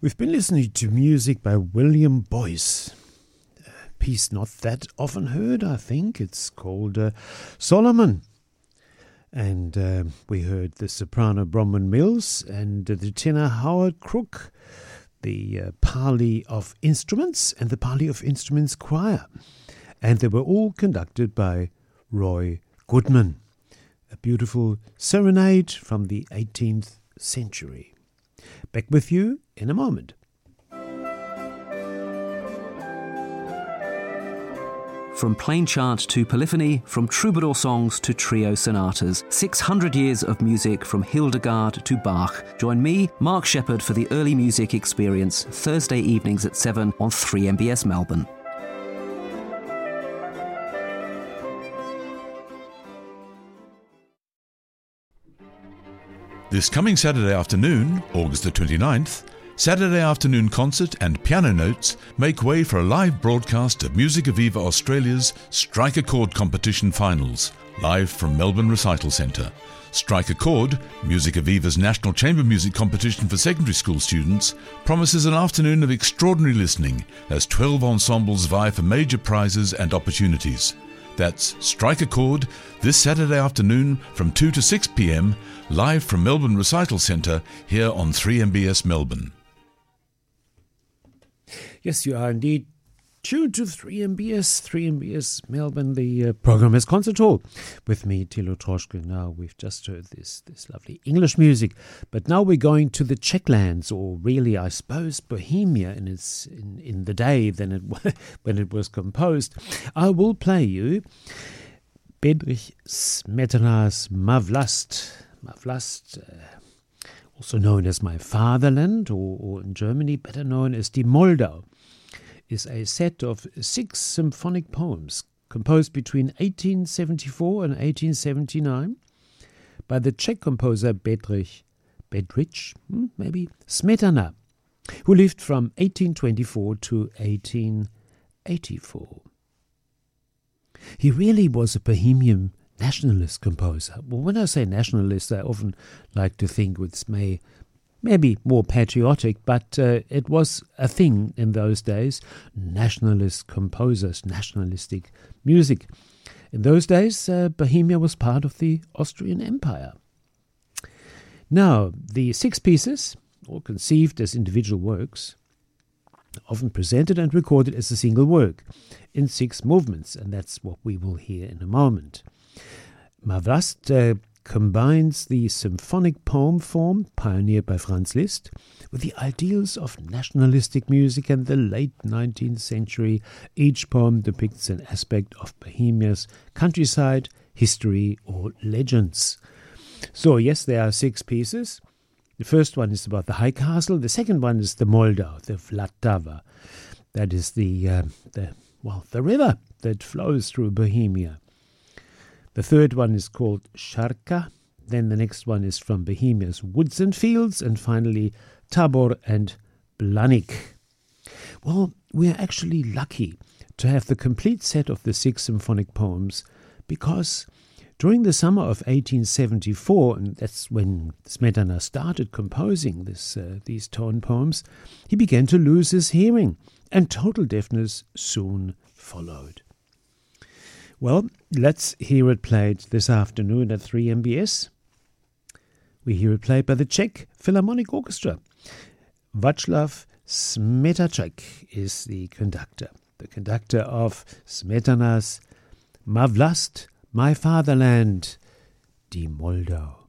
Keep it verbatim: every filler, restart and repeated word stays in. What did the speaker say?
We've been listening to music by William Boyce. A piece not that often heard, I think. It's called uh, Solomon. And uh, we heard the soprano Bronwyn Mills and uh, the tenor Howard Crook, the uh, Parley of Instruments and the Parley of Instruments Choir. And they were all conducted by Roy Goodman. A beautiful serenade from the eighteenth century. Back with you in a moment. From plain chant to polyphony, from troubadour songs to trio sonatas, six hundred years of music from Hildegard to Bach. Join me, Mark Shepherd, for the Early Music Experience, Thursday evenings at seven on three M B S Melbourne. This coming Saturday afternoon, August the twenty-ninth, Saturday afternoon concert and piano notes make way for a live broadcast of Music Aviva Australia's Strike a Chord competition finals, live from Melbourne Recital Centre. Strike a Chord, Music Aviva's national chamber music competition for secondary school students, promises an afternoon of extraordinary listening as twelve ensembles vie for major prizes and opportunities. That's Strike a Chord this Saturday afternoon from two to six p.m, live from Melbourne Recital Centre here on three M B S Melbourne. Yes, you are indeed tuned to three M B S, three M B S Melbourne. The uh, program is Concert Hall with me, Thilo Troschke. Now, we've just heard this this lovely English music, but now we're going to the Czech lands, or really, I suppose, Bohemia in its in, in the day then it when it was composed. I will play you Bedřich Smetana's Ma Vlast, Ma Vlast, uh, also known as My Fatherland, or, or in Germany better known as Die Moldau, is a set of six symphonic poems composed between eighteen seventy-four and eighteen seventy-nine by the Czech composer Bedřich, Bedřich, hmm, maybe, Smetana, who lived from eighteen twenty-four to eighteen eighty-four. He really was a Bohemian nationalist composer. Well, when I say nationalist, I often like to think it's may maybe more patriotic, but uh, it was a thing in those days. Nationalist composers, nationalistic music. In those days, uh, Bohemia was part of the Austrian Empire. Now, the six pieces, all conceived as individual works, often presented and recorded as a single work in six movements, and that's what we will hear in a moment. Ma Vlast uh, combines the symphonic poem form, pioneered by Franz Liszt, with the ideals of nationalistic music in the late nineteenth century. Each poem depicts an aspect of Bohemia's countryside, history, or legends. So, yes, there are six pieces. The first one is about the High Castle. The second one is the Moldau, the Vltava. That is the, uh, the well, the river that flows through Bohemia. The third one is called Sharka. Then the next one is from Bohemia's woods and fields. And finally, Tabor and Blanik. Well, we are actually lucky to have the complete set of the six symphonic poems, because during the summer of eighteen seventy-four, and that's when Smetana started composing this, uh, these tone poems, he began to lose his hearing, and total deafness soon followed. Well, let's hear it played this afternoon at three M B S. We hear it played by the Czech Philharmonic Orchestra. Václav Smetacek is the conductor, the conductor of Smetana's Ma Vlast, My Fatherland, Die Moldau.